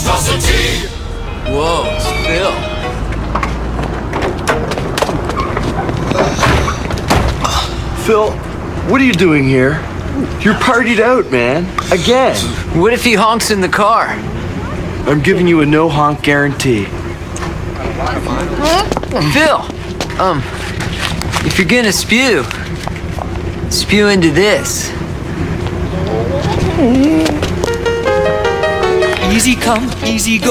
Whoa, it's Phil. Phil, what are you doing here? You're partied out, man. Again. What if he honks in the car? I'm giving you a no honk guarantee. Phil, if you're gonna spew into this. Easy come, easy go.